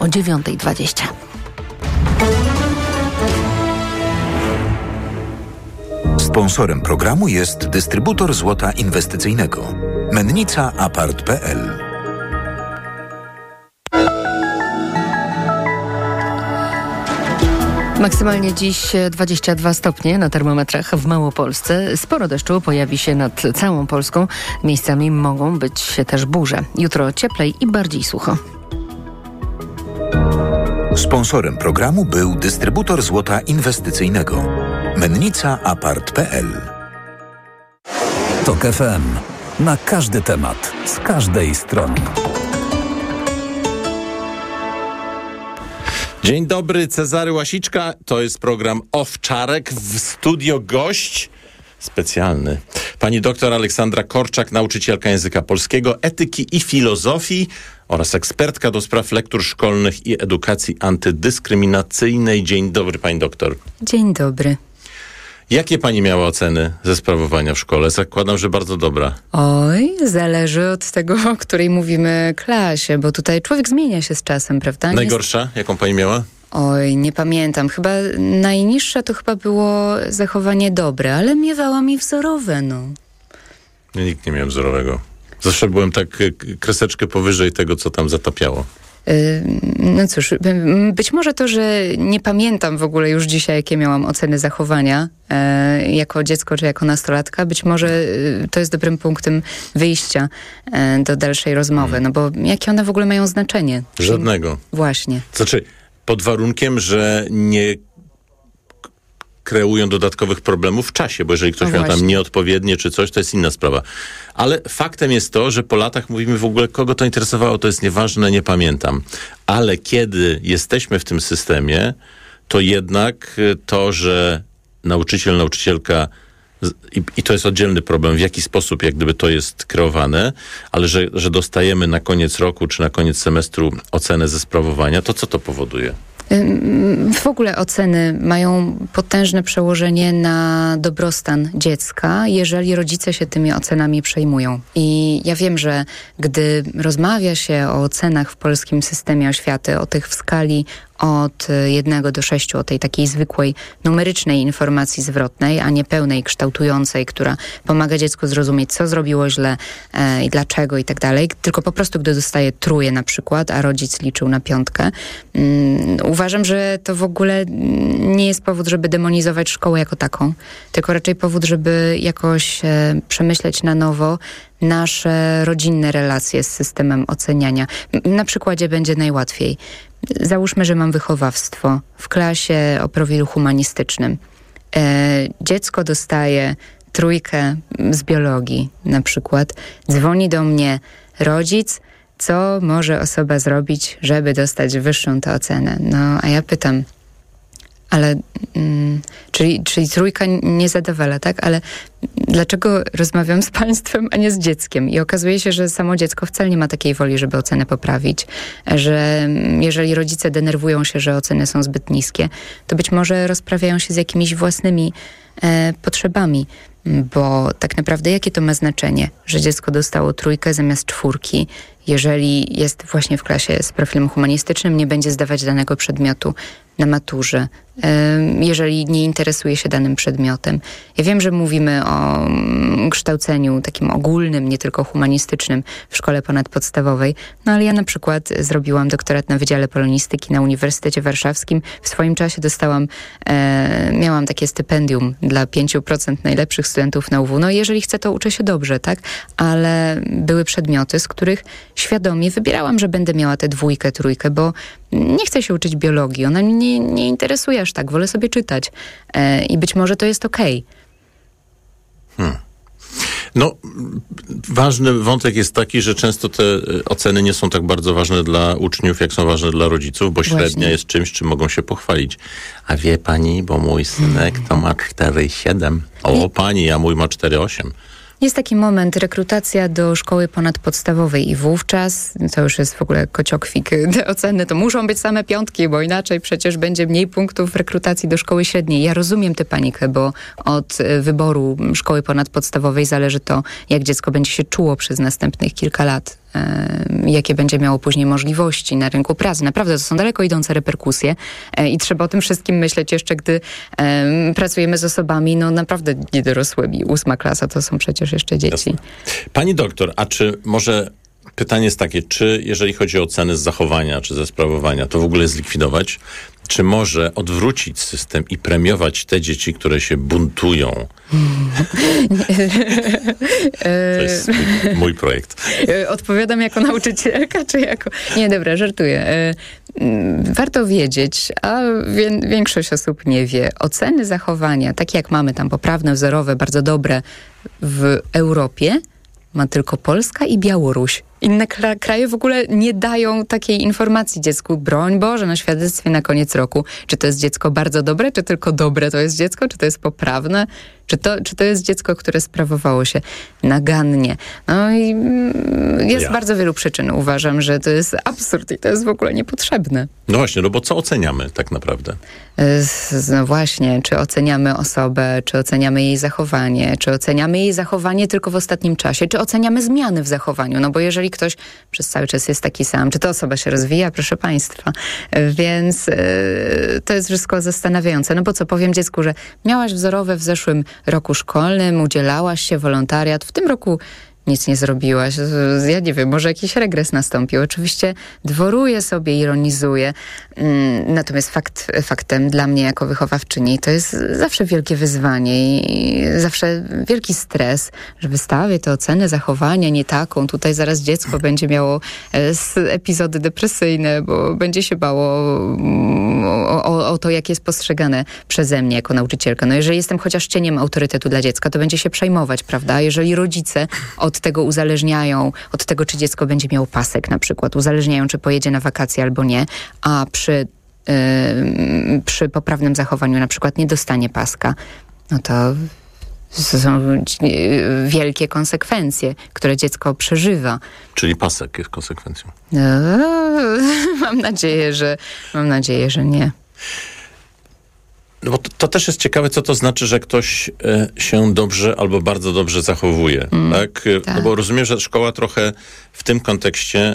o 9:20. Sponsorem programu jest dystrybutor złota inwestycyjnego Mennica Apart.pl. Maksymalnie dziś 22 stopnie na termometrach w Małopolsce. Sporo deszczu pojawi się nad całą Polską. Miejscami mogą być też burze. Jutro cieplej i bardziej sucho. Sponsorem programu był dystrybutor złota inwestycyjnego Mennica Apart.pl. TOK FM. Na każdy temat, z każdej strony. Dzień dobry, Cezary Łasiczka. To jest program Owczarek. W studio gość specjalny. Pani doktor Aleksandra Korczak, nauczycielka języka polskiego, etyki i filozofii oraz ekspertka do spraw lektur szkolnych i edukacji antydyskryminacyjnej. Dzień dobry, pani doktor. Dzień dobry. Jakie pani miała oceny ze sprawowania w szkole? Zakładam, że bardzo dobra. Oj, zależy od tego, o której mówimy klasie, bo tutaj człowiek zmienia się z czasem, prawda? Najgorsza, jaką pani miała? Oj, nie pamiętam. Chyba najniższe to chyba było zachowanie dobre, ale miewałam i wzorowe, no. Ja nikt nie miałem wzorowego. Zawsze byłem tak kreseczkę powyżej tego, co tam zatapiało. No cóż, być może to, że nie pamiętam w ogóle już dzisiaj, jakie miałam oceny zachowania jako dziecko czy jako nastolatka, być może to jest dobrym punktem wyjścia do dalszej rozmowy, no bo jakie one w ogóle mają znaczenie? Żadnego. Właśnie. Znaczy, pod warunkiem, że nie kreują dodatkowych problemów w czasie, bo jeżeli ktoś miał tam nieodpowiednie czy coś, to jest inna sprawa. Ale faktem jest to, że po latach mówimy w ogóle, kogo to interesowało, to jest nieważne, nie pamiętam. Ale kiedy jesteśmy w tym systemie, to jednak to, że nauczyciel, nauczycielka i to jest oddzielny problem, w jaki sposób jak gdyby to jest kreowane, ale że dostajemy na koniec roku czy na koniec semestru ocenę ze sprawowania, to co to powoduje? W ogóle oceny mają potężne przełożenie na dobrostan dziecka, jeżeli rodzice się tymi ocenami przejmują. I ja wiem, że gdy rozmawia się o ocenach w polskim systemie oświaty, o tych w skali od 1 do 6, o tej takiej zwykłej, numerycznej informacji zwrotnej, a nie pełnej, kształtującej, która pomaga dziecku zrozumieć, co zrobiło źle i dlaczego i tak dalej. Tylko po prostu, gdy dostaje 3 na przykład, a rodzic liczył na 5, uważam, że to w ogóle nie jest powód, żeby demonizować szkołę jako taką, tylko raczej powód, żeby jakoś przemyśleć na nowo nasze rodzinne relacje z systemem oceniania. Na przykładzie będzie najłatwiej. Załóżmy, że mam wychowawstwo w klasie o profilu humanistycznym. Dziecko dostaje 3 z biologii na przykład. Dzwoni do mnie rodzic, co może osoba zrobić, żeby dostać wyższą tę ocenę. No, a ja pytam, ale, czyli 3 nie zadowala, tak? Ale dlaczego rozmawiam z państwem, a nie z dzieckiem? I okazuje się, że samo dziecko wcale nie ma takiej woli, żeby ocenę poprawić. Że jeżeli rodzice denerwują się, że oceny są zbyt niskie, to być może rozprawiają się z jakimiś własnymi potrzebami. Bo tak naprawdę jakie to ma znaczenie, że dziecko dostało 3 zamiast 4, jeżeli jest właśnie w klasie z profilem humanistycznym, nie będzie zdawać danego przedmiotu na maturze, jeżeli nie interesuje się danym przedmiotem. Ja wiem, że mówimy o kształceniu takim ogólnym, nie tylko humanistycznym w szkole ponadpodstawowej, no ale ja na przykład zrobiłam doktorat na Wydziale Polonistyki na Uniwersytecie Warszawskim. W swoim czasie miałam takie stypendium dla 5% najlepszych studentów na UW. No jeżeli chcę, to uczę się dobrze, tak? Ale były przedmioty, z których świadomie wybierałam, że będę miała tę 2, 3, bo nie chcę się uczyć biologii. Ona mnie nie interesuje aż tak. Wolę sobie czytać. I być może to jest okej. No, ważny wątek jest taki, że często te oceny nie są tak bardzo ważne dla uczniów, jak są ważne dla rodziców, bo średnia jest czymś, czym mogą się pochwalić. A wie pani, bo mój synek to ma 4,7. O, pani, a mój ma 4,8. Jest taki moment, rekrutacja do szkoły ponadpodstawowej i wówczas, to już jest w ogóle kociokwik, te oceny to muszą być same 5, bo inaczej przecież będzie mniej punktów w rekrutacji do szkoły średniej. Ja rozumiem tę panikę, bo od wyboru szkoły ponadpodstawowej zależy to, jak dziecko będzie się czuło przez następnych kilka lat jakie będzie miało później możliwości na rynku pracy. Naprawdę to są daleko idące reperkusje i trzeba o tym wszystkim myśleć jeszcze, gdy pracujemy z osobami naprawdę niedorosłymi. 8. klasa to są przecież jeszcze dzieci. Jasne. Pani doktor, a czy może pytanie jest takie, czy jeżeli chodzi o oceny z zachowania czy ze sprawowania, to w ogóle zlikwidować? Czy może odwrócić system i premiować te dzieci, które się buntują? To jest mój projekt. Odpowiadam jako nauczycielka, czy jako... Nie, dobra, żartuję. Warto wiedzieć, a większość osób nie wie. Oceny zachowania, takie jak mamy tam poprawne, wzorowe, bardzo dobre w Europie, ma tylko Polska i Białoruś. Inne kraje w ogóle nie dają takiej informacji dziecku. Broń Boże, na świadectwie na koniec roku. Czy to jest dziecko bardzo dobre, czy tylko dobre to jest dziecko? Czy to jest poprawne? Czy to jest dziecko, które sprawowało się nagannie? No i jest bardzo wielu przyczyn. Uważam, że to jest absurd i to jest w ogóle niepotrzebne. No właśnie, bo co oceniamy tak naprawdę? No właśnie, czy oceniamy osobę, czy oceniamy jej zachowanie, czy oceniamy jej zachowanie tylko w ostatnim czasie, czy oceniamy zmiany w zachowaniu? No bo jeżeli ktoś przez cały czas jest taki sam, czy ta osoba się rozwija, proszę państwa. Więc to jest wszystko zastanawiające. No bo co, powiem dziecku, że miałaś wzorowe w zeszłym roku szkolnym, udzielałaś się, wolontariat, w tym roku nic nie zrobiłaś. Ja nie wiem, może jakiś regres nastąpił. Oczywiście dworuję sobie, ironizuję. Natomiast faktem dla mnie jako wychowawczyni to jest zawsze wielkie wyzwanie i zawsze wielki stres, że wystawię te oceny zachowania nie taką. Tutaj zaraz dziecko będzie miało epizody depresyjne, bo będzie się bało o to, jak jest postrzegane przeze mnie jako nauczycielka. No jeżeli jestem chociaż cieniem autorytetu dla dziecka, to będzie się przejmować, prawda? Jeżeli rodzice od tego uzależniają, od tego, czy dziecko będzie miało pasek na przykład, uzależniają, czy pojedzie na wakacje albo nie, a przy poprawnym zachowaniu na przykład nie dostanie paska, no to są wielkie konsekwencje, które dziecko przeżywa. Czyli pasek jest konsekwencją. Mam nadzieję, że nie. No bo to też jest ciekawe, co to znaczy, że ktoś się dobrze albo bardzo dobrze zachowuje. Tak? No bo rozumiem, że szkoła trochę w tym kontekście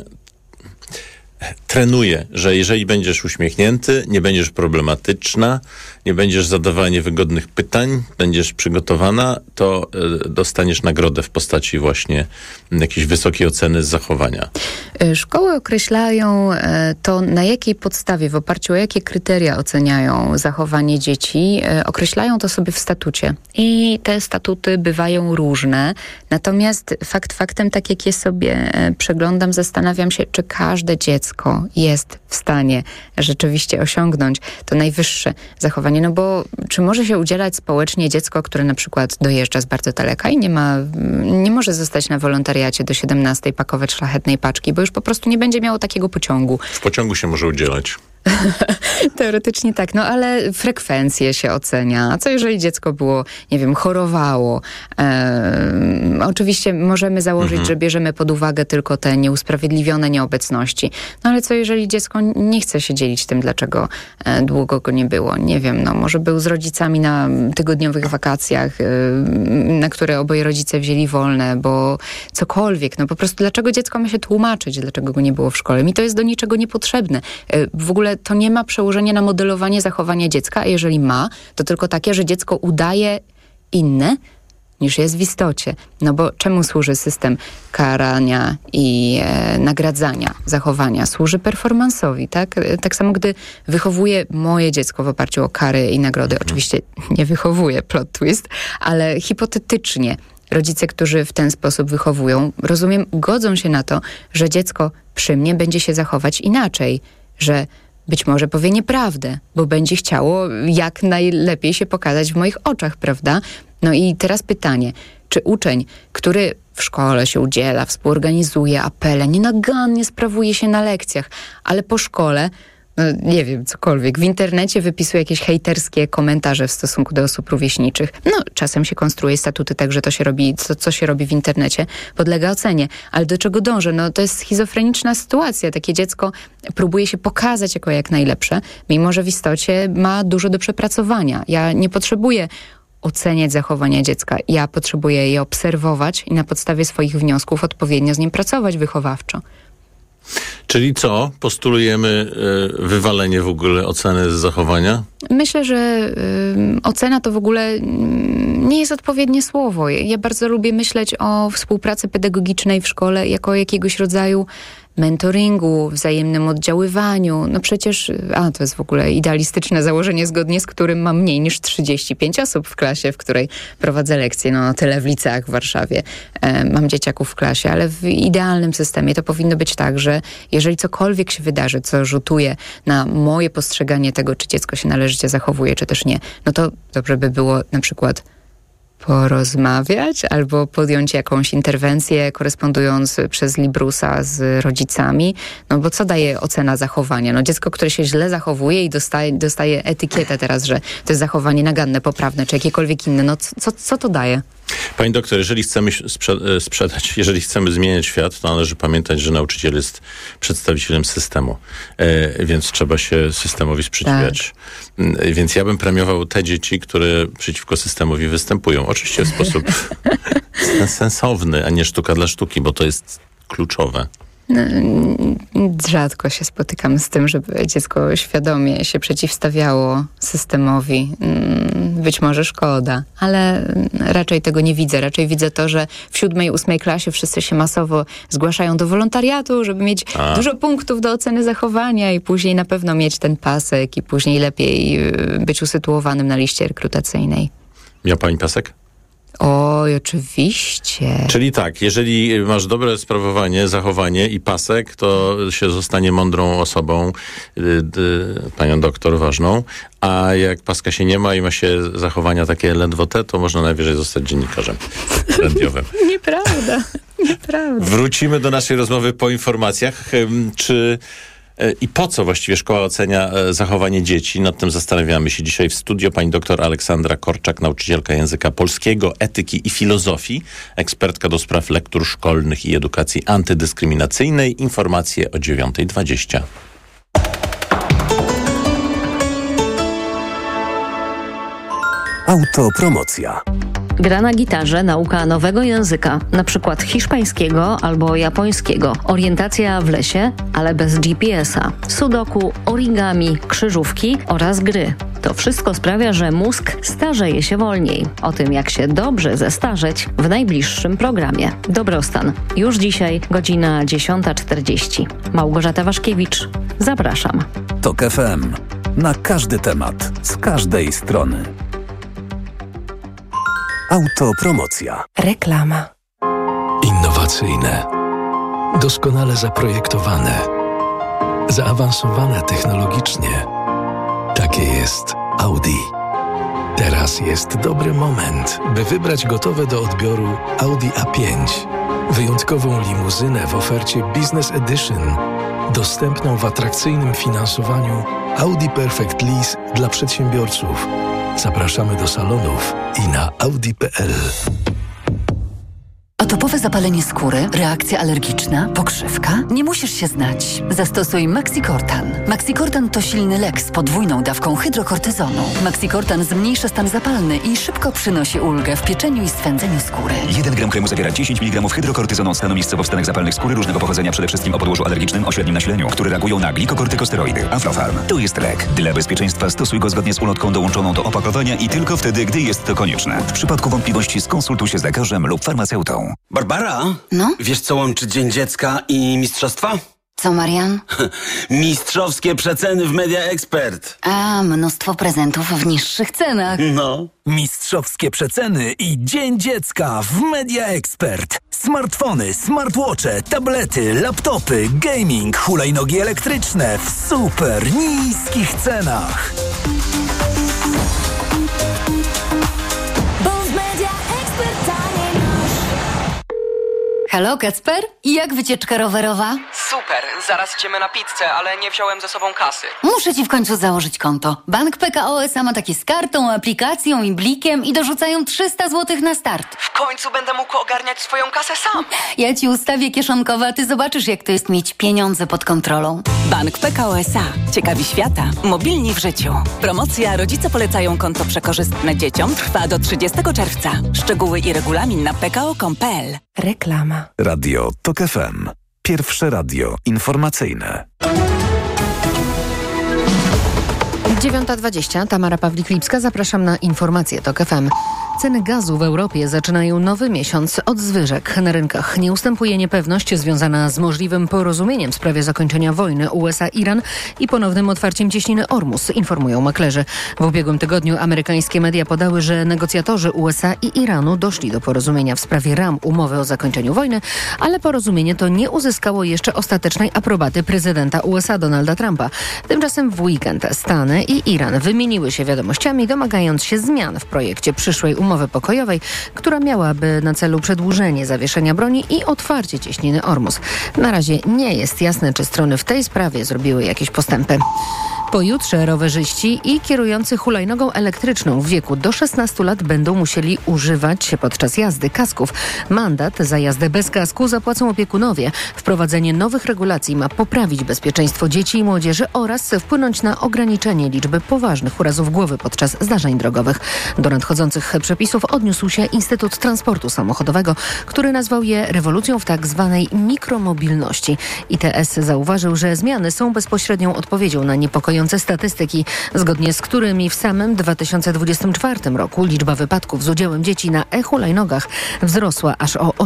trenuje, że jeżeli będziesz uśmiechnięty, nie będziesz problematyczna, nie będziesz zadawała niewygodnych pytań, będziesz przygotowana, to dostaniesz nagrodę w postaci właśnie jakiejś wysokiej oceny z zachowania. Szkoły określają to, na jakiej podstawie, w oparciu o jakie kryteria oceniają zachowanie dzieci. Określają to sobie w statucie. I te statuty bywają różne. Natomiast faktem, tak jak je sobie przeglądam, zastanawiam się, czy każde dziecko jest w stanie rzeczywiście osiągnąć to najwyższe zachowanie. No bo czy może się udzielać społecznie dziecko, które na przykład dojeżdża z bardzo daleka i nie może zostać na wolontariacie do 17 pakować szlachetnej paczki, bo już po prostu nie będzie miało takiego pociągu. W pociągu się może udzielać. Teoretycznie tak, no ale frekwencję się ocenia. A co jeżeli dziecko było, nie wiem, chorowało? Oczywiście możemy założyć, że bierzemy pod uwagę tylko te nieusprawiedliwione nieobecności. No ale co jeżeli dziecko nie chce się dzielić tym, dlaczego długo go nie było? Nie wiem, no może był z rodzicami na tygodniowych wakacjach, na które oboje rodzice wzięli wolne, bo cokolwiek. No po prostu dlaczego dziecko ma się tłumaczyć, dlaczego go nie było w szkole? Mi to jest do niczego niepotrzebne. W ogóle to nie ma przełożenia na modelowanie zachowania dziecka, a jeżeli ma, to tylko takie, że dziecko udaje inne niż jest w istocie. No bo czemu służy system karania i nagradzania zachowania? Służy performansowi, tak? Tak samo, gdy wychowuję moje dziecko w oparciu o kary i nagrody. Oczywiście nie wychowuję, plot twist, ale hipotetycznie rodzice, którzy w ten sposób wychowują, rozumiem, godzą się na to, że dziecko przy mnie będzie się zachować inaczej, że być może powie nieprawdę, bo będzie chciało jak najlepiej się pokazać w moich oczach, prawda? No i teraz pytanie, czy uczeń, który w szkole się udziela, współorganizuje apele, nienagannie sprawuje się na lekcjach, ale po szkole, no nie wiem, cokolwiek, w internecie wypisuje jakieś hejterskie komentarze w stosunku do osób rówieśniczych. No, czasem się konstruuje statuty tak, że to się robi, co się robi w internecie, podlega ocenie. Ale do czego dążę? No, to jest schizofreniczna sytuacja. Takie dziecko próbuje się pokazać jak najlepsze, mimo że w istocie ma dużo do przepracowania. Ja nie potrzebuję oceniać zachowania dziecka. Ja potrzebuję je obserwować i na podstawie swoich wniosków odpowiednio z nim pracować wychowawczo. Czyli co? Postulujemy wywalenie w ogóle oceny z zachowania? Myślę, że ocena to w ogóle nie jest odpowiednie słowo. Ja bardzo lubię myśleć o współpracy pedagogicznej w szkole jako jakiegoś rodzaju mentoringu, wzajemnym oddziaływaniu. No przecież, to jest w ogóle idealistyczne założenie, zgodnie z którym mam mniej niż 35 osób w klasie, w której prowadzę lekcje. No tyle w liceach w Warszawie. Mam dzieciaków w klasie, ale w idealnym systemie to powinno być tak, że jeżeli cokolwiek się wydarzy, co rzutuje na moje postrzeganie tego, czy dziecko się należycie zachowuje, czy też nie, no to dobrze by było na przykład porozmawiać albo podjąć jakąś interwencję, korespondując przez Librusa z rodzicami. No bo co daje ocena zachowania? No dziecko, które się źle zachowuje i dostaje etykietę teraz, że to jest zachowanie naganne, poprawne, czy jakiekolwiek inne. No co to daje? Pani doktor, jeżeli chcemy jeżeli chcemy zmieniać świat, to należy pamiętać, że nauczyciel jest przedstawicielem systemu, więc trzeba się systemowi sprzeciwiać. Tak. Więc ja bym premiował te dzieci, które przeciwko systemowi występują. Oczywiście w sposób sensowny, a nie sztuka dla sztuki, bo to jest kluczowe. Rzadko się spotykam z tym, żeby dziecko świadomie się przeciwstawiało systemowi. Być może szkoda, ale raczej tego nie widzę. Raczej widzę to, że w 7., 8. klasie wszyscy się masowo zgłaszają do wolontariatu, żeby mieć dużo punktów do oceny zachowania i później na pewno mieć ten pasek i później lepiej być usytuowanym na liście rekrutacyjnej. Miał pani pasek? Oj, oczywiście. Czyli tak, jeżeli masz dobre sprawowanie, zachowanie i pasek, to się zostanie mądrą osobą, panią doktor ważną, a jak paska się nie ma i ma się zachowania takie ledwo to można najwyżej zostać dziennikarzem radiowym. Nieprawda. Wrócimy do naszej rozmowy po informacjach. I po co właściwie szkoła ocenia zachowanie dzieci? Nad tym zastanawiamy się dzisiaj w studio. Pani doktor Aleksandra Korczak, nauczycielka języka polskiego, etyki i filozofii, ekspertka do spraw lektur szkolnych i edukacji antydyskryminacyjnej. Informacje o 9:20. Autopromocja. Gra na gitarze, nauka nowego języka, na przykład hiszpańskiego albo japońskiego. Orientacja w lesie, ale bez GPS-a. Sudoku, origami, krzyżówki oraz gry. To wszystko sprawia, że mózg starzeje się wolniej. O tym, jak się dobrze zestarzeć w najbliższym programie. Dobrostan. Już dzisiaj, godzina 10:40. Małgorzata Waszkiewicz. Zapraszam. TOK FM. Na każdy temat, z każdej strony. Autopromocja. Reklama. Innowacyjne, doskonale zaprojektowane, zaawansowane technologicznie. Takie jest Audi. Teraz jest dobry moment, by wybrać gotowe do odbioru Audi A5. Wyjątkową limuzynę w ofercie Business Edition, dostępną w atrakcyjnym finansowaniu Audi Perfect Lease dla przedsiębiorców. Zapraszamy do salonów i na audi.pl. Atopowe zapalenie skóry, reakcja alergiczna, pokrzywka? Nie musisz się znać. Zastosuj Maxicortan. Maxicortan to silny lek z podwójną dawką hydrokortyzonu. Maxicortan zmniejsza stan zapalny i szybko przynosi ulgę w pieczeniu i swędzeniu skóry. 1 gram kremu zawiera 10 mg hydrokortyzonu stanu miejscowo w stanach zapalnych skóry różnego pochodzenia, przede wszystkim o podłożu alergicznym o średnim nasileniu, które reagują na glikokortykosteroidy. Aflofarm. To jest lek. Dla bezpieczeństwa stosuj go zgodnie z ulotką dołączoną do opakowania i tylko wtedy, gdy jest to konieczne. W przypadku wątpliwości skonsultuj się z lekarzem lub farmaceutą. Barbara? No? Wiesz, co łączy Dzień Dziecka i mistrzostwa? Co, Marian? Mistrzowskie przeceny w Media Expert. A, mnóstwo prezentów w niższych cenach. No. Mistrzowskie przeceny i Dzień Dziecka w Media Expert. Smartfony, smartwatche, tablety, laptopy, gaming, hulajnogi elektryczne w super niskich cenach. Halo, Kacper? Jak wycieczka rowerowa? Super, zaraz idziemy na pizzę, ale nie wziąłem ze sobą kasy. Muszę ci w końcu założyć konto. Bank PKO SA ma takie z kartą, aplikacją i blikiem i dorzucają 300 zł na start. W końcu będę mógł ogarniać swoją kasę sam. Ja ci ustawię kieszonkowe, a ty zobaczysz, jak to jest mieć pieniądze pod kontrolą. Bank PKO SA. Ciekawi świata. Mobilni w życiu. Promocja Rodzice polecają konto przekorzystne dzieciom trwa do 30 czerwca. Szczegóły i regulamin na pko.com.pl. Reklama. Radio TOK FM. Pierwsze radio informacyjne. 9:20. Tamara Pawlik-Lipska. Zapraszam na informacje TOK FM. Ceny gazu w Europie zaczynają nowy miesiąc od zwyżek. Na rynkach nie ustępuje niepewność związana z możliwym porozumieniem w sprawie zakończenia wojny USA-Iran i ponownym otwarciem cieśniny Ormus, informują maklerzy. W ubiegłym tygodniu amerykańskie media podały, że negocjatorzy USA i Iranu doszli do porozumienia w sprawie ram umowy o zakończeniu wojny, ale porozumienie to nie uzyskało jeszcze ostatecznej aprobaty prezydenta USA Donalda Trumpa. Tymczasem w weekend Stany i Iran wymieniły się wiadomościami, domagając się zmian w projekcie przyszłej umowy pokojowej, która miałaby na celu przedłużenie zawieszenia broni i otwarcie cieśniny Ormus. Na razie nie jest jasne, czy strony w tej sprawie zrobiły jakieś postępy. Pojutrze rowerzyści i kierujący hulajnogą elektryczną w wieku do 16 lat będą musieli używać podczas jazdy kasków. Mandat za jazdę bez kasku zapłacą opiekunowie. Wprowadzenie nowych regulacji ma poprawić bezpieczeństwo dzieci i młodzieży oraz wpłynąć na ograniczenie liczby poważnych urazów głowy podczas zdarzeń drogowych. Do nadchodzących przepisów odniósł się Instytut Transportu Samochodowego, który nazwał je rewolucją w tak zwanej mikromobilności. ITS zauważył, że zmiany są bezpośrednią odpowiedzią na niepokojące statystyki, zgodnie z którymi w samym 2024 roku liczba wypadków z udziałem dzieci na e-hulajnogach wzrosła aż o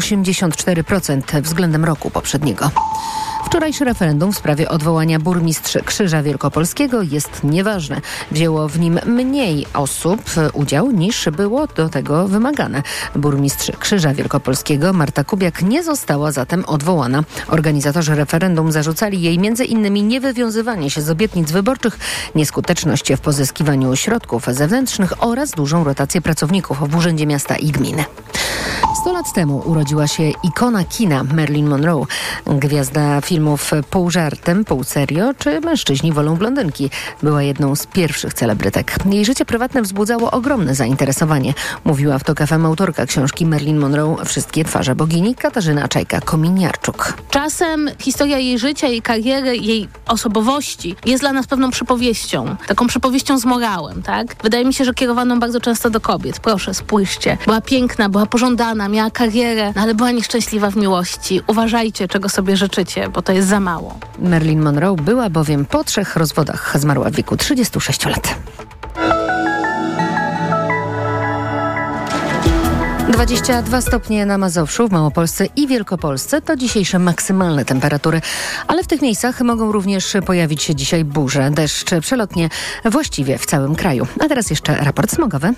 84% względem roku poprzedniego. Wczorajsze referendum w sprawie odwołania burmistrzy Krzyża Wielkopolskiego jest nieważne. Wzięło w nim mniej osób udział niż było do tego wymagane. Burmistrz Krzyża Wielkopolskiego Marta Kubiak nie została zatem odwołana. Organizatorzy referendum zarzucali jej m.in. niewywiązywanie się z obietnic wyborczych, nieskuteczność w pozyskiwaniu środków zewnętrznych oraz dużą rotację pracowników w Urzędzie Miasta i Gminy. 100 lat temu urodziła się ikona kina Marilyn Monroe. Gwiazda filmów pół żartem, pół serio, czy Mężczyźni wolą blondynki. Była jedną z pierwszych celebrytek. Jej życie prywatne wzbudzało ogromne zainteresowanie. Mówiła w TOK FM autorka książki Marilyn Monroe Wszystkie twarze bogini Katarzyna Czajka-Kominiarczuk. Czasem historia jej życia, jej kariery, jej osobowości jest dla nas pewną przypowieścią. Taką przypowieścią z morałem, tak? Wydaje mi się, że kierowano bardzo często do kobiet. Proszę, spójrzcie. Była piękna, była pożądana, miała karierę, ale była nieszczęśliwa w miłości. Uważajcie, czego sobie życzycie, bo to jest za mało. Marilyn Monroe była bowiem po 3 rozwodach. Zmarła w wieku 36 lat. 22 stopnie na Mazowszu, w Małopolsce i Wielkopolsce to dzisiejsze maksymalne temperatury, ale w tych miejscach mogą również pojawić się dzisiaj burze, deszcz przelotnie właściwie w całym kraju. A teraz jeszcze raport smogowy.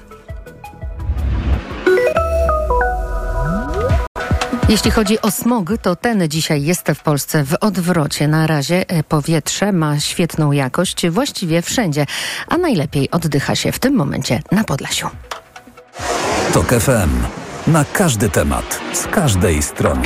Jeśli chodzi o smog, to ten dzisiaj jest w Polsce w odwrocie. Na razie powietrze ma świetną jakość właściwie wszędzie, a najlepiej oddycha się w tym momencie na Podlasiu. TOK FM. Na każdy temat, z każdej strony.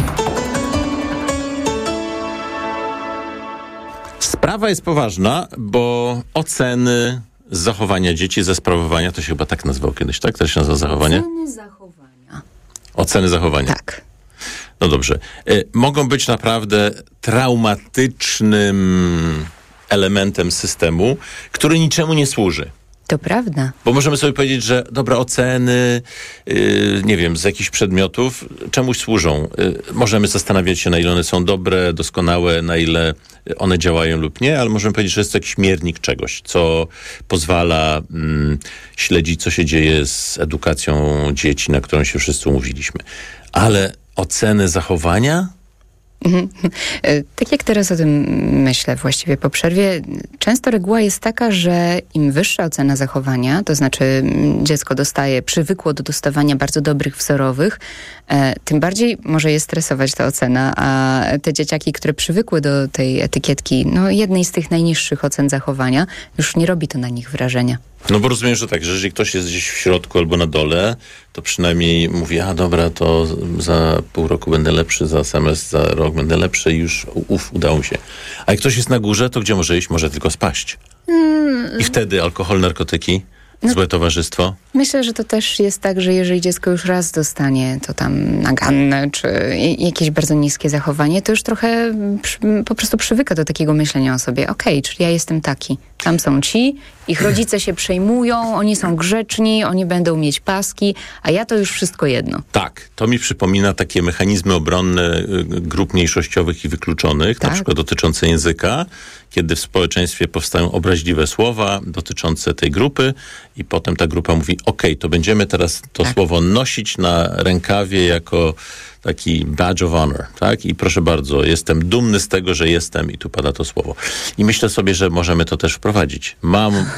Sprawa jest poważna, bo oceny zachowania dzieci ze sprawowania, to się chyba tak nazywał kiedyś, tak? To się nazywa zachowanie? Oceny zachowania. Oceny zachowania. Tak. No dobrze. Mogą być naprawdę traumatycznym elementem systemu, który niczemu nie służy. To prawda. Bo możemy sobie powiedzieć, że dobra, oceny, nie wiem, z jakichś przedmiotów czemuś służą. Możemy zastanawiać się, na ile one są dobre, doskonałe, na ile one działają lub nie, ale możemy powiedzieć, że jest to jakiś miernik czegoś, co pozwala śledzić, co się dzieje z edukacją dzieci, na którą się wszyscy umówiliśmy. Ale oceny zachowania? Tak jak teraz o tym myślę właściwie po przerwie, często reguła jest taka, że im wyższa ocena zachowania, to znaczy dziecko przywykło do dostawania bardzo dobrych wzorowych, tym bardziej może je stresować ta ocena, a te dzieciaki, które przywykły do tej etykietki, jednej z tych najniższych ocen zachowania, już nie robi to na nich wrażenia. No bo rozumiem, że tak, że jeżeli ktoś jest gdzieś w środku albo na dole, to przynajmniej mówi, dobra, to za pół roku będę lepszy, za semestr, za rok będę lepszy i już udało się. A jak ktoś jest na górze, to gdzie może iść? Może tylko spaść. I wtedy alkohol, narkotyki, złe towarzystwo? Myślę, że to też jest tak, że jeżeli dziecko już raz dostanie to tam naganne, czy jakieś bardzo niskie zachowanie, to już trochę po prostu przywyka do takiego myślenia o sobie. Okej, czyli ja jestem taki. Tam są ci, ich rodzice się przejmują, oni są grzeczni, oni będą mieć paski, a ja to już wszystko jedno. Tak, to mi przypomina takie mechanizmy obronne grup mniejszościowych i wykluczonych, na przykład dotyczące języka, kiedy w społeczeństwie powstają obraźliwe słowa dotyczące tej grupy i potem ta grupa mówi, to będziemy teraz to słowo nosić na rękawie jako taki badge of honor, tak? I proszę bardzo, jestem dumny z tego, że jestem i tu pada to słowo. I myślę sobie, że możemy to też wprowadzić. Mam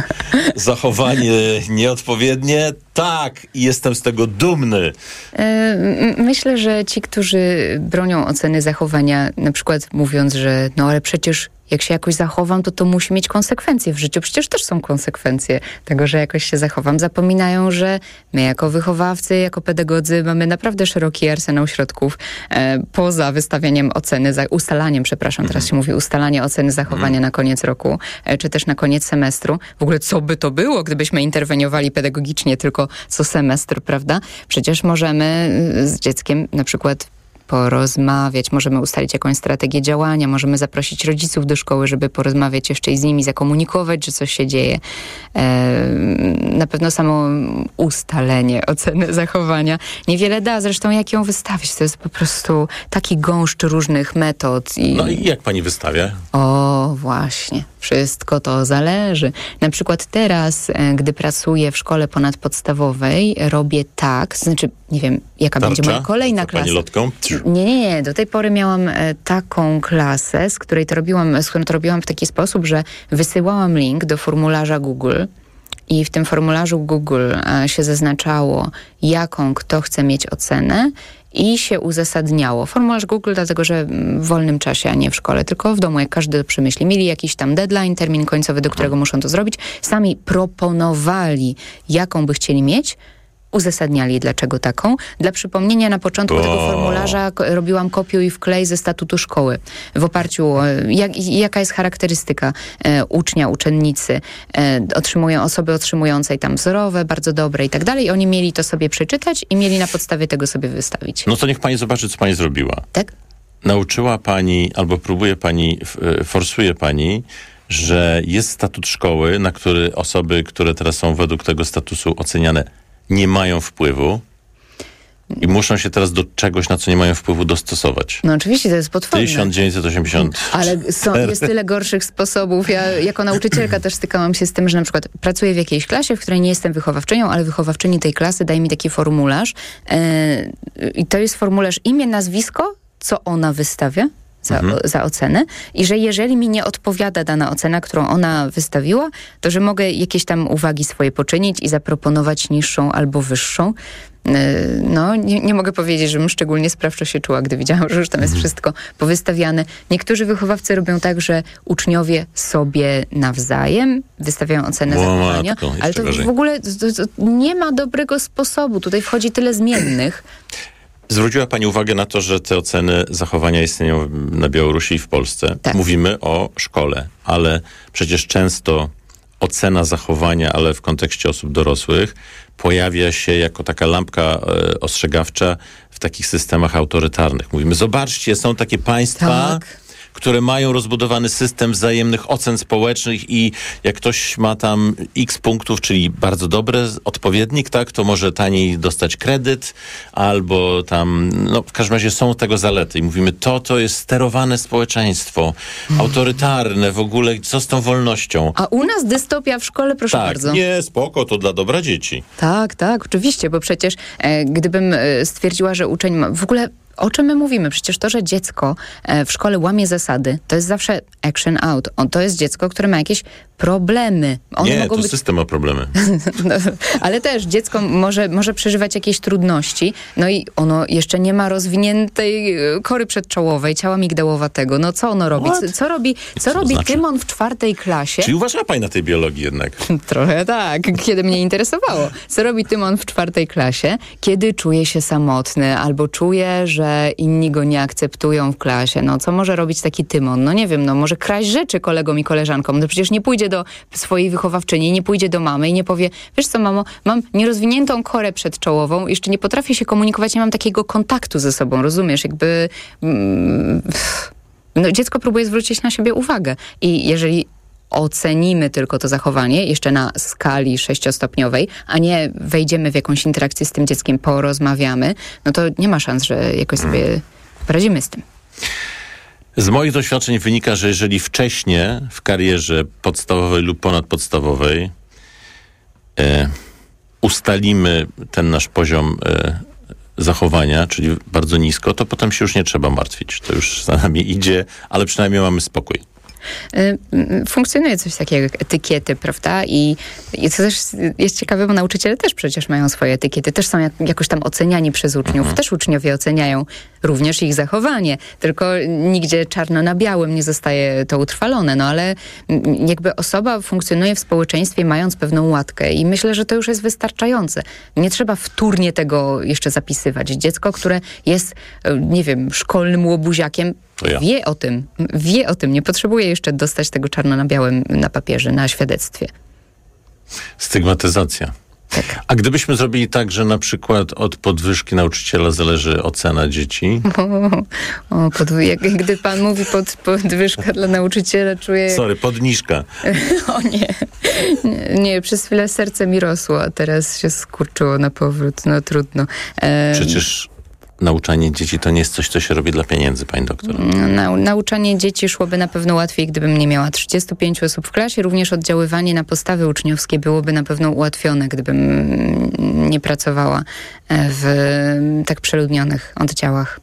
zachowanie nieodpowiednie, i jestem z tego dumny. Myślę, że ci, którzy bronią oceny zachowania, na przykład mówiąc, że ale przecież jak się jakoś zachowam, to musi mieć konsekwencje w życiu. Przecież też są konsekwencje tego, że jakoś się zachowam. Zapominają, że my jako wychowawcy, jako pedagodzy mamy naprawdę szeroki arsenał środków poza wystawianiem oceny, teraz się mówi ustalanie oceny zachowania na koniec roku, czy też na koniec semestru. W ogóle co by to było, gdybyśmy interweniowali pedagogicznie tylko co semestr, prawda? Przecież możemy z dzieckiem na przykład porozmawiać, możemy ustalić jakąś strategię działania, możemy zaprosić rodziców do szkoły, żeby porozmawiać jeszcze i z nimi, zakomunikować, że coś się dzieje. Na pewno samo ustalenie oceny zachowania niewiele da. Zresztą jak ją wystawić? To jest po prostu taki gąszcz różnych metod. I jak pani wystawia? Właśnie. Wszystko to zależy. Na przykład teraz, gdy pracuję w szkole ponadpodstawowej, robię tak, znaczy nie wiem, jaka będzie moja kolejna klasa. Pani lotką? Nie. Do tej pory miałam taką klasę, z którą to robiłam w taki sposób, że wysyłałam link do formularza Google i w tym formularzu Google się zaznaczało, jaką kto chce mieć ocenę i się uzasadniało. Formularz Google, dlatego że w wolnym czasie, a nie w szkole, tylko w domu, jak każdy przemyśli. Mieli jakiś tam deadline, termin końcowy, do którego muszą to zrobić. Sami proponowali, jaką by chcieli mieć, uzasadniali, dlaczego taką. Dla przypomnienia, na początku tego formularza robiłam kopiuj i wklej ze statutu szkoły. W oparciu o jaka jest charakterystyka ucznia, uczennicy. Otrzymują osoby otrzymującej tam wzorowe, bardzo dobre i tak dalej. I oni mieli to sobie przeczytać i mieli na podstawie tego sobie wystawić. No to niech pani zobaczy, co pani zrobiła. Tak? Nauczyła pani, albo próbuje pani, forsuje pani, że jest statut szkoły, na który osoby, które teraz są według tego statusu oceniane, nie mają wpływu i muszą się teraz do czegoś, na co nie mają wpływu, dostosować. No oczywiście, to jest potworne. 1980. Ale jest tyle gorszych sposobów. Ja jako nauczycielka też stykałam się z tym, że na przykład pracuję w jakiejś klasie, w której nie jestem wychowawczynią, ale wychowawczyni tej klasy daje mi taki formularz i to jest formularz imię, nazwisko, co ona wystawia za ocenę i że jeżeli mi nie odpowiada dana ocena, którą ona wystawiła, to że mogę jakieś tam uwagi swoje poczynić i zaproponować niższą albo wyższą. Nie mogę powiedzieć, żebym szczególnie sprawczo się czuła, gdy widziałam, że już tam jest wszystko powystawiane. Niektórzy wychowawcy robią tak, że uczniowie sobie nawzajem wystawiają ocenę zachowania, ale to w ogóle nie ma dobrego sposobu. Tutaj wchodzi tyle zmiennych. Zwróciła pani uwagę na to, że te oceny zachowania istnieją na Białorusi i w Polsce. Tak. Mówimy o szkole, ale przecież często ocena zachowania, ale w kontekście osób dorosłych, pojawia się jako taka lampka ostrzegawcza w takich systemach autorytarnych. Mówimy, zobaczcie, są takie państwa, które mają rozbudowany system wzajemnych ocen społecznych i jak ktoś ma tam x punktów, czyli bardzo dobre, odpowiednik, tak, to może taniej dostać kredyt, albo tam, w każdym razie są tego zalety. I mówimy, to jest sterowane społeczeństwo, autorytarne w ogóle, co z tą wolnością? A u nas dystopia w szkole, proszę bardzo. Nie, spoko, to dla dobra dzieci. Tak, oczywiście, bo przecież gdybym stwierdziła, że uczeń ma w ogóle O czym my mówimy? Przecież to, że dziecko w szkole łamie zasady, to jest zawsze action out. To jest dziecko, które ma jakieś problemy. One to system ma problemy. No, ale też dziecko może przeżywać jakieś trudności, no i ono jeszcze nie ma rozwiniętej kory przedczołowej, ciała migdałowatego. No co ono robi? Co robi znaczy? Tymon w 4. klasie? Czyli uważa pani na tej biologii jednak? Trochę tak, kiedy mnie interesowało. Co robi Tymon w 4. klasie, kiedy czuje się samotny albo czuje, że inni go nie akceptują w klasie? No co może robić taki Tymon? No nie wiem, no może kraść rzeczy kolegom i koleżankom. No przecież nie pójdzie do swojej wychowawczyni, nie pójdzie do mamy i nie powie, wiesz co, mamo, mam nierozwiniętą korę przedczołową, jeszcze nie potrafię się komunikować, nie mam takiego kontaktu ze sobą, rozumiesz? Jakby dziecko próbuje zwrócić na siebie uwagę i jeżeli ocenimy tylko to zachowanie jeszcze na skali 6-stopniowej, a nie wejdziemy w jakąś interakcję z tym dzieckiem, porozmawiamy, no to nie ma szans, że jakoś sobie poradzimy z tym. Z moich doświadczeń wynika, że jeżeli wcześniej w karierze podstawowej lub ponadpodstawowej ustalimy ten nasz poziom zachowania, czyli bardzo nisko, to potem się już nie trzeba martwić. To już za nami idzie, ale przynajmniej mamy spokój. Funkcjonuje coś takiego jak etykiety, prawda? I to też jest ciekawe, bo nauczyciele też przecież mają swoje etykiety, też są jakoś tam oceniani przez uczniów. Też uczniowie oceniają również ich zachowanie, tylko nigdzie czarno na białym nie zostaje to utrwalone, no ale jakby osoba funkcjonuje w społeczeństwie mając pewną łatkę i myślę, że to już jest wystarczające. Nie trzeba wtórnie tego jeszcze zapisywać. Dziecko, które jest, nie wiem, szkolnym łobuziakiem, wie o tym, nie potrzebuje jeszcze dostać tego czarno na białym na papierze, na świadectwie. Stygmatyzacja. Tak. A gdybyśmy zrobili tak, że na przykład od podwyżki nauczyciela zależy ocena dzieci? Gdy pan mówi podwyżka dla nauczyciela, czuję... Sorry, podniżka. O nie, przez chwilę serce mi rosło, a teraz się skurczyło na powrót, no trudno. Przecież nauczanie dzieci to nie jest coś, co się robi dla pieniędzy, pani doktor. Nauczanie dzieci szłoby na pewno łatwiej, gdybym nie miała 35 osób w klasie. Również oddziaływanie na postawy uczniowskie byłoby na pewno ułatwione, gdybym nie pracowała w tak przeludnionych oddziałach.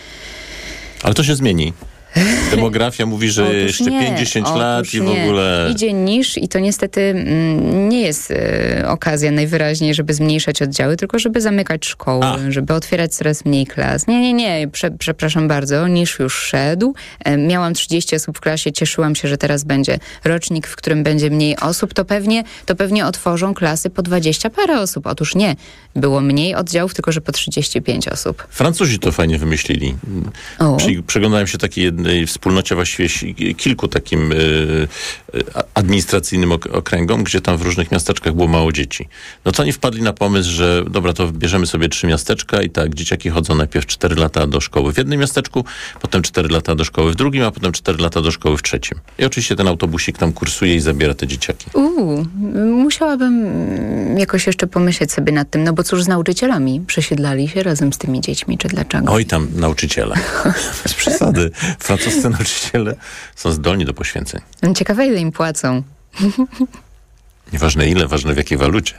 Ale to się zmieni. Demografia mówi, że jeszcze 50 lat i w ogóle... Idzie niż i to niestety nie jest okazja najwyraźniej, żeby zmniejszać oddziały, tylko żeby zamykać szkoły, żeby otwierać coraz mniej klas. Nie, przepraszam bardzo, niż już szedł. Miałam 30 osób w klasie, cieszyłam się, że teraz będzie rocznik, w którym będzie mniej osób, to pewnie otworzą klasy po 20 parę osób. Otóż nie, było mniej oddziałów, tylko że po 35 osób. Francuzi to fajnie wymyślili. Przeglądałem się takiej jednej wspólnocie, właściwie kilku takim administracyjnym okręgom, gdzie tam w różnych miasteczkach było mało dzieci. No to oni wpadli na pomysł, że dobra, to bierzemy sobie 3 miasteczka i tak, dzieciaki chodzą najpierw 4 lata do szkoły w jednym miasteczku, potem 4 lata do szkoły w drugim, a potem 4 lata do szkoły w trzecim. I oczywiście ten autobusik tam kursuje i zabiera te dzieciaki. Musiałabym jakoś jeszcze pomyśleć sobie nad tym, no bo cóż z nauczycielami? Przesiedlali się razem z tymi dziećmi, czy dlaczego? Oj tam nauczyciele. Bez przesady. Francuscy nauczyciele są zdolni do poświęceń. Ciekawe, ile im płacą. Nieważne ile, ważne w jakiej walucie.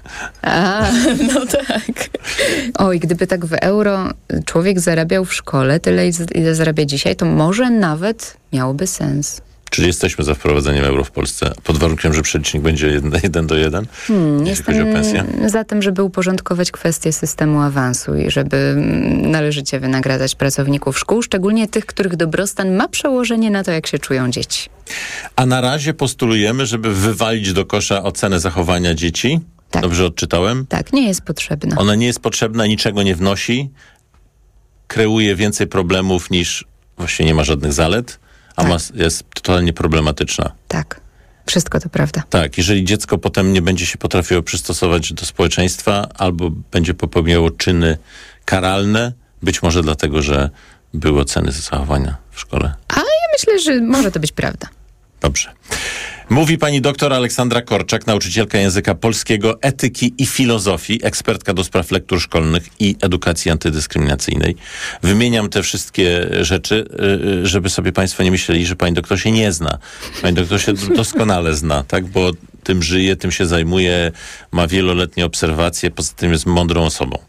No tak. Oj, gdyby tak w euro człowiek zarabiał w szkole tyle, ile zarabia dzisiaj, to może nawet miałoby sens. Czyli jesteśmy za wprowadzeniem euro w Polsce, pod warunkiem, że przelicznik będzie 1 do 1, jeśli chodzi o pensję? Za tym, żeby uporządkować kwestię systemu awansu i żeby należycie wynagradzać pracowników szkół, szczególnie tych, których dobrostan ma przełożenie na to, jak się czują dzieci. A na razie postulujemy, żeby wywalić do kosza ocenę zachowania dzieci? Tak. Dobrze odczytałem? Tak, nie jest potrzebna. Ona nie jest potrzebna, niczego nie wnosi, kreuje więcej problemów niż właściwie nie ma żadnych zalet. Jest totalnie problematyczna. Tak, wszystko to prawda. Tak, jeżeli dziecko potem nie będzie się potrafiło przystosować do społeczeństwa albo będzie popełniało czyny karalne, być może dlatego, że były oceny zachowania w szkole. A ja myślę, że może to być prawda. Dobrze. Mówi pani doktor Aleksandra Korczak, nauczycielka języka polskiego, etyki i filozofii, ekspertka do spraw lektur szkolnych i edukacji antydyskryminacyjnej. Wymieniam te wszystkie rzeczy, żeby sobie państwo nie myśleli, że pani doktor się nie zna. Pani doktor się doskonale zna, tak? Bo tym żyje, tym się zajmuje, ma wieloletnie obserwacje, poza tym jest mądrą osobą.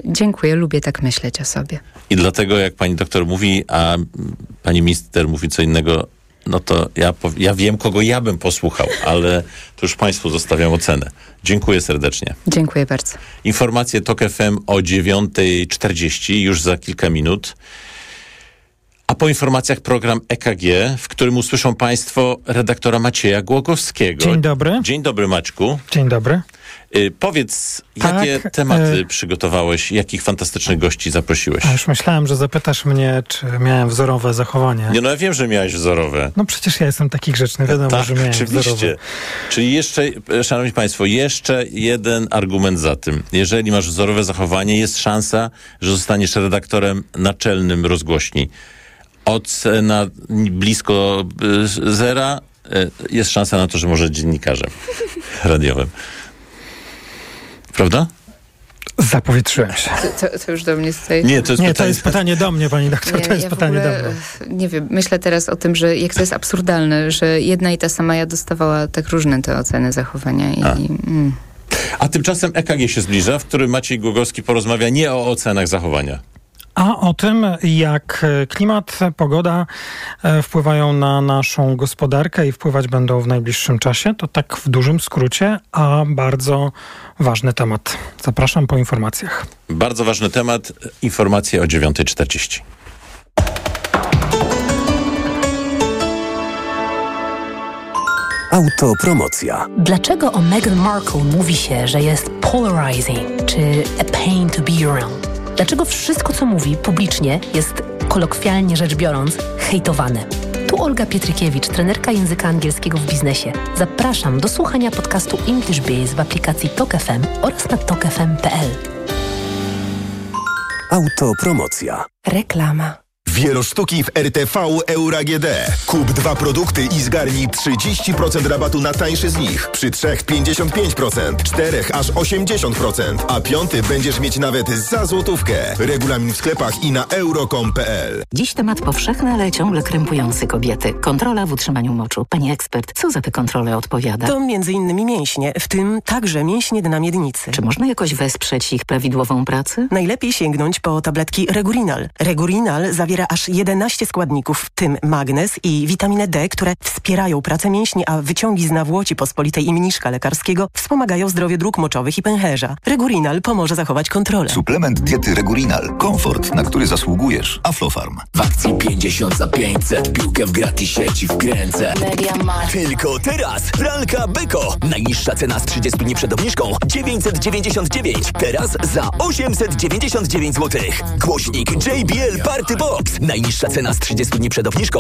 Dziękuję, lubię tak myśleć o sobie. I dlatego jak pani doktor mówi, a pani minister mówi co innego, no to ja wiem, kogo ja bym posłuchał, ale to już państwu zostawiam ocenę. Dziękuję serdecznie. Dziękuję bardzo. Informacje TOK FM o 9:40, już za kilka minut. A po informacjach program EKG, w którym usłyszą państwo redaktora Macieja Głogowskiego. Dzień dobry. Dzień dobry, Maćku. Dzień dobry. Powiedz, jakie tematy przygotowałeś, jakich fantastycznych gości zaprosiłeś? A już myślałem, że zapytasz mnie, czy miałem wzorowe zachowanie. Nie, no ja wiem, że miałeś wzorowe. No przecież ja jestem taki grzeczny, wiadomo, że miałem oczywiście. wzorowe. Czyli jeszcze, szanowni państwo, jeszcze jeden argument za tym. Jeżeli masz wzorowe zachowanie, jest szansa, że zostaniesz redaktorem naczelnym rozgłośni. Ocena blisko zera, jest szansa na to, że może dziennikarzem radiowym. Prawda? Zapowietrzyłem się. To już do mnie stoi. Nie, to jest pytanie do mnie, pani doktor. To jest pytanie do mnie. Nie wiem, myślę teraz o tym, że jak to jest absurdalne, że jedna i ta sama ja dostawała tak różne te oceny zachowania. A tymczasem EKG się zbliża, w którym Maciej Głogowski porozmawia nie o ocenach zachowania. A o tym, jak klimat, pogoda wpływają na naszą gospodarkę i wpływać będą w najbliższym czasie, to tak w dużym skrócie, a bardzo ważny temat. Zapraszam po informacjach. Bardzo ważny temat, informacje o 9:40. Autopromocja. Dlaczego o Meghan Markle mówi się, że jest polarizing, czy a pain to be around? Dlaczego wszystko, co mówi publicznie, jest, kolokwialnie rzecz biorąc, hejtowane? Tu Olga Pietrykiewicz, trenerka języka angielskiego w biznesie. Zapraszam do słuchania podcastu English Biz w aplikacji TOK FM oraz na tokfm.pl. Autopromocja. Reklama. Wielosztuki w RTV Euro AGD. Kup 2 produkty i zgarnij 30% rabatu na tańszy z nich. Przy 3 55%, 4 aż 80%, a 5 będziesz mieć nawet za złotówkę. Regulamin w sklepach i na euro.com.pl. Dziś temat powszechny, ale ciągle krępujący kobiety. Kontrola w utrzymaniu moczu. Pani ekspert, co za tę kontrolę odpowiada? To m.in. mięśnie, w tym także mięśnie dna miednicy. Czy można jakoś wesprzeć ich prawidłową pracę? Najlepiej sięgnąć po tabletki Regurinal. Regurinal zawiera aż 11 składników, w tym magnez i witaminę D, które wspierają pracę mięśni, a wyciągi z nawłoci pospolitej i mniszka lekarskiego wspomagają zdrowie dróg moczowych i pęcherza. Regurinal pomoże zachować kontrolę. Suplement diety Regurinal. Komfort, na który zasługujesz. Aflofarm. W akcji 50 za 500. Piłkę w gratisie ci wkręcę. MediaMarkt. Tylko teraz pralka Beko. Najniższa cena z 30 dni przed obniżką 999. Teraz za 899 zł. Głośnik JBL Party Box. Najniższa cena z 30 dni przed obniżką